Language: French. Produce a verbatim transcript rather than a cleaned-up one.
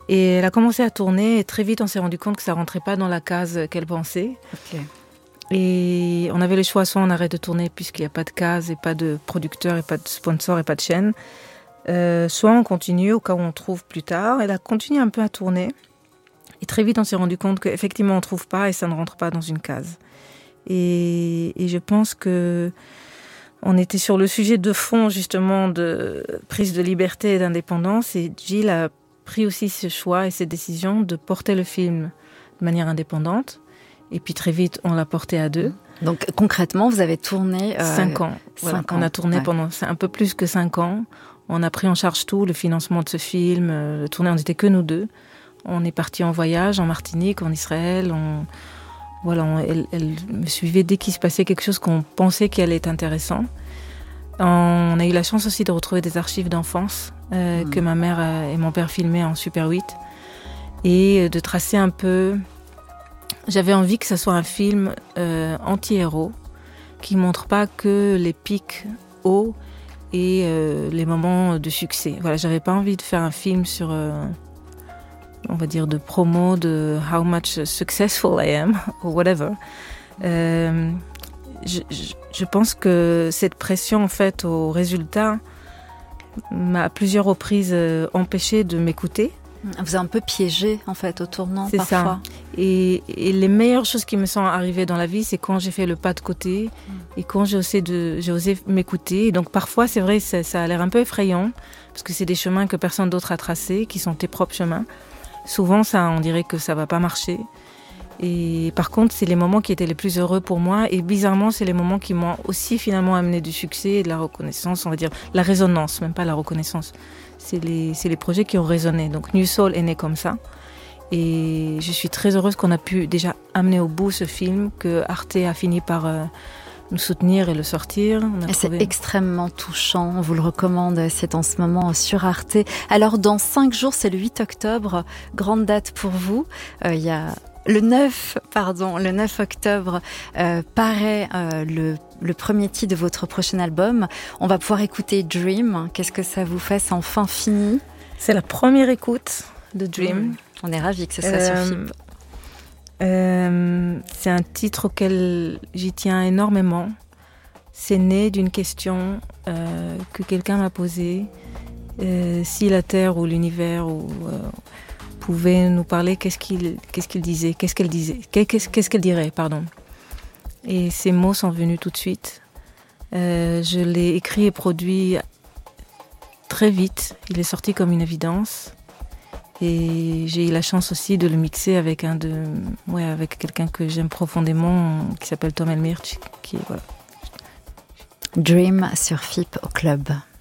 Et elle a commencé à tourner et très vite on s'est rendu compte que ça rentrait pas dans la case qu'elle pensait. Ok. Et on avait le choix, soit on arrête de tourner puisqu'il n'y a pas de case et pas de producteur et pas de sponsor et pas de chaîne, euh, soit on continue au cas où on trouve plus tard. Elle a continué un peu à tourner et très vite on s'est rendu compte qu'effectivement on trouve pas et ça ne rentre pas dans une case. Et, et je pense que on était sur le sujet de fond justement de prise de liberté et d'indépendance et Jill a pris aussi ce choix et cette décision de porter le film de manière indépendante. Et puis très vite, on l'a porté à deux. Donc concrètement, vous avez tourné... Euh, cinq ans. Voilà. Cinq ans. On a tourné ouais. pendant un peu plus que cinq ans. On a pris en charge tout, le financement de ce film. Euh, le tournée, on n'était que nous deux. On est partis en voyage en Martinique, en Israël. On, voilà, on, elle, elle me suivait dès qu'il se passait quelque chose qu'on pensait qui allait être intéressant. On a eu la chance aussi de retrouver des archives d'enfance euh, mmh. que ma mère et mon père filmaient en Super huit et de tracer un peu... J'avais envie que ça soit un film euh, anti-héros qui montre pas que les pics hauts et euh, les moments de succès. Voilà, j'avais pas envie de faire un film sur, euh, on va dire, de promo de how much successful I am or whatever. Euh, Je, je, je pense que cette pression en fait au résultat m'a à plusieurs reprises euh, empêché de m'écouter. Vous avez un peu piégé en fait au tournant c'est parfois. Ça. Et, et les meilleures choses qui me sont arrivées dans la vie, c'est quand j'ai fait le pas de côté mm. et quand j'ai osé, de, j'ai osé m'écouter. Et donc parfois c'est vrai, ça, ça a l'air un peu effrayant parce que c'est des chemins que personne d'autre a tracés, qui sont tes propres chemins. Souvent ça, on dirait que ça va pas marcher. Et par contre, c'est les moments qui étaient les plus heureux pour moi. Et bizarrement, c'est les moments qui m'ont aussi finalement amené du succès et de la reconnaissance, on va dire, la résonance, même pas la reconnaissance. C'est les, c'est les projets qui ont résonné. Donc New Soul est né comme ça. Et je suis très heureuse qu'on a pu déjà amener au bout ce film, que Arte a fini par euh, nous soutenir et le sortir. On a et trouvé... C'est extrêmement touchant, on vous le recommande, c'est en ce moment sur Arte. Alors dans cinq jours, c'est le huit octobre, grande date pour vous. Il euh, y a... Le neuf, pardon, le neuf octobre euh, paraît euh, le, le premier titre de votre prochain album. On va pouvoir écouter Dream. Qu'est-ce que ça vous fait? C'est enfin fini? C'est la première écoute de Dream. Mmh. On est ravis que ce soit euh, sur F I P. Euh, c'est un titre auquel j'y tiens énormément. C'est né d'une question euh, que quelqu'un m'a posée. Euh, si la Terre ou l'univers ou... Euh, pouvait nous parler, qu'est-ce qu'il, qu'est-ce qu'il disait, qu'est-ce qu'elle disait, qu'est-ce, qu'est-ce qu'elle dirait, pardon. Et ces mots sont venus tout de suite. Euh, je l'ai écrit et produit très vite. Il est sorti comme une évidence. Et j'ai eu la chance aussi de le mixer avec un de, ouais, avec quelqu'un que j'aime profondément, qui s'appelle Tom Elmirch, qui voilà. Dream sur F I P au club.